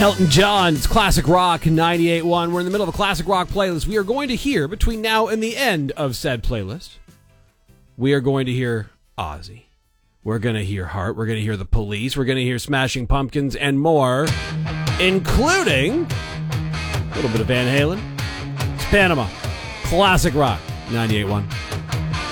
Elton John's Classic Rock 98.1. We're in the middle of a Classic Rock playlist. We are going to hear, between now and the end of said playlist, we are going to hear Ozzy. We're going to hear Heart. We're going to hear The Police. We're going to hear Smashing Pumpkins and more, including a little bit of Van Halen. It's Panama. Classic Rock 98.1.